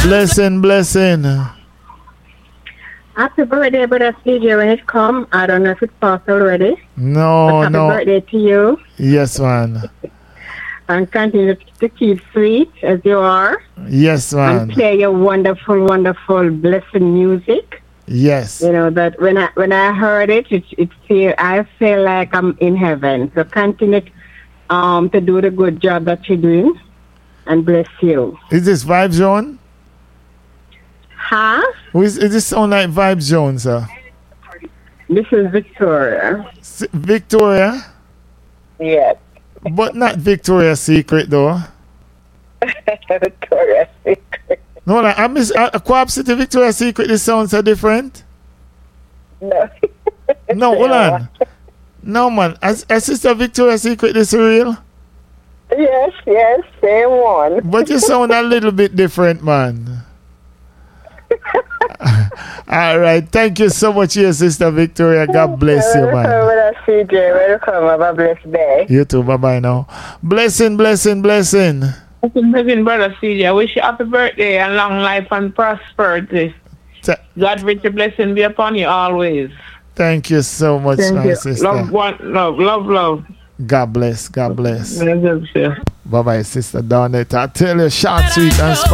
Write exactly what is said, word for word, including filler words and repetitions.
Blessing, blessing. Happy birthday, brother C J. When it come, I don't know if it's passed already. No, but happy no. Happy birthday to you. Yes, man. And continue to keep sweet as you are. Yes, man. And play your wonderful, wonderful, blessing music. Yes. You know that when I when I heard it, it it feel I feel like I'm in heaven. So continue um to do the good job that you're doing, and bless you. Is this Vibe Zone? Huh? Who is, is this sound like Vibe Zone, sir? This is Victoria. S- Victoria? Yes. But not Victoria's Secret, though. Victoria's Secret. No, like, I miss uh, Quab City Victoria's Secret. This sounds so different. No. No, hold on. No, man. As, as Sister Victoria's Secret, this real? Yes, yes, same one. But you sound a little bit different, man. All right. Thank you so much, here, Sister Victoria. God bless you, man. Welcome, C J. Welcome. Have a blessed day. You too. Bye-bye now. Blessing, blessing, blessing. Blessing, brother C J. I wish you happy birthday and long life and prosperity. Th- God richly blessing be upon you always. Thank you so much, Thank my you. sister. Love, one, love, love, love. God bless. God bless. Bless you. Bye-bye, Sister Donette. I tell you, short, sweet, and